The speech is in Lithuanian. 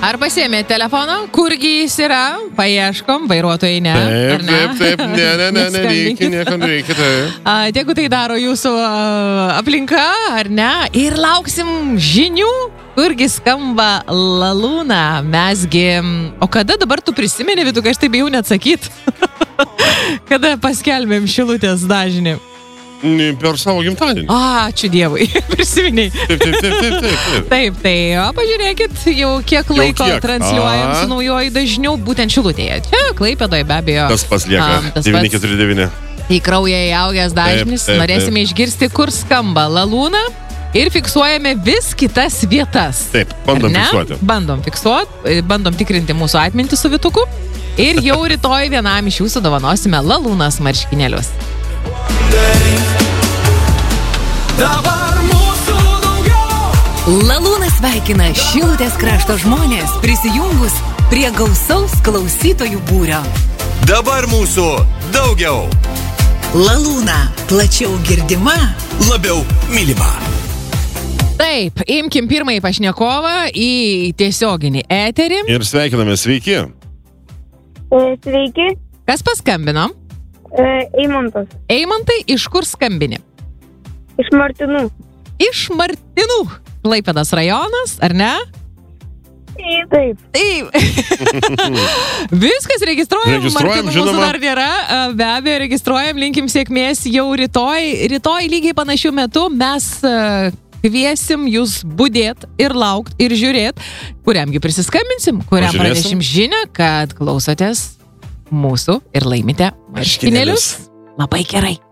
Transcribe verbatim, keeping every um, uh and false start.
Ar pasiėmė telefoną, kurgi jis yra, paieškom, vairuotojai ne, Taip, ar ne? taip, taip, ne, ne, ne, nereikia, nieko nereikia, taip. A, Jeigu tai daro jūsų a, aplinka, ar ne, ir lauksim žinių, kurgi skamba La Luna, mesgi, o kada dabar tu prisimeni, Vitu, kad aš taip bijau neatsakyt, kada paskelbėm šilutės dažnį? Per savo gimtadienį. Ačiū Dievui, prisiminiai. Taip, taip, taip, taip, taip. Taip, tai o, pažiūrėkit, jau kiek laiko kiek? transliuojam A. su naujoju dažniu, būtent Šilutėje. Čia Klaipėdoje be abejo. Tas pas lieka, Am, tas devyni pats. keturi devyni. Į kraują įaugęs dažnis. Taip, taip, Norėsime taip. išgirsti, kur skamba La Luna ir fiksuojame vis kitas vietas. Taip, bandom Ar ne? fiksuoti. Bandom fiksuoti, bandom tikrinti mūsų atmintį su Vituku. Ir jau rytoj vienam iš jūsų dovanosime La Lunas marškinėlius. Dabar mūsų daugiau. La Luna sveikina Šilutės krašto žmonės prisijungus prie gausaus klausytojų būrio. Dabar mūsų daugiau. La Luna plačiau girdima, Labiau mylima. Taip, imkim pirmąjį pašnekovą į tiesioginį eterį. Ir sveikiname, sveiki. E, Sveiki, Kas paskambino? e, Eimantas Eimantai, iš kur skambini? iš Martinų. Iš Martinų. Klaipėdos rajonas, ar ne? Taip, Taip. Viskas registruojam. Registruojam, Martinų žinoma. mūsų dar nėra. Be abejo, registruojam. Linkim sėkmės jau rytoj. Rytoj lygiai panašių metų mes e, kviesim jūs budėt ir laukt ir žiūrėt, kuriamgi prisiskambinsim, kuriam Pažiūrėsim. pranešim žinią, kad klausotės mūsų ir laimite marškinėlius. Labai gerai.